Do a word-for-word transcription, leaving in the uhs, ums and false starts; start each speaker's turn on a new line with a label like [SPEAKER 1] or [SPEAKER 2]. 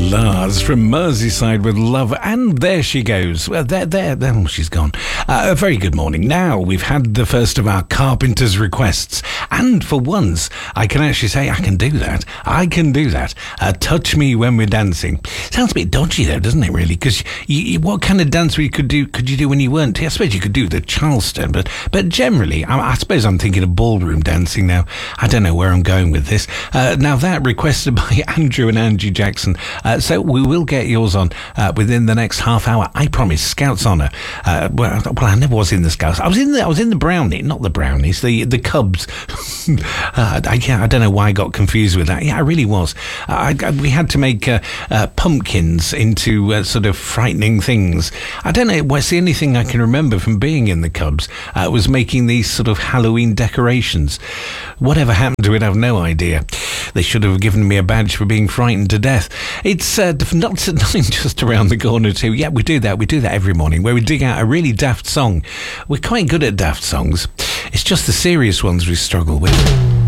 [SPEAKER 1] Lars from Merseyside with Love, and there she goes. Well, there, there, there, oh, she's gone. Uh, a very good morning. Now, we've had the first of our Carpenter's requests, and for once, I can actually say I can do that. I can do that. Uh, touch me when we're dancing. Sounds a bit dodgy, though, doesn't it, really? Because you, you, what kind of dance we could do could you do when you weren't here? I suppose you could do the Charleston, but, but generally, I, I suppose I'm thinking of ballroom dancing now. I don't know where I'm going with this. Uh, now, that requested by Andrew and Angie Jackson. Uh, so we will get yours on uh, within the next half hour. I promise. Scouts honour. Uh, well, well, I never was in the Scouts. I was in the I was in the Brownie, not the Brownies, the the Cubs. uh, I, yeah, I don't know why I got confused with that. Yeah, I really was. Uh, I, I, we had to make uh, uh, pumpkins into uh, sort of frightening things. I don't know. What's the only thing I can remember from being in the Cubs uh, was making these sort of Halloween decorations. Whatever happened to it, I've no idea. They should have given me a badge for being frightened to death. It's uh, not just around the corner too. Yeah, we do that. We do that every morning where we dig out a really daft song. We're quite good at daft songs. It's just the serious ones we struggle with.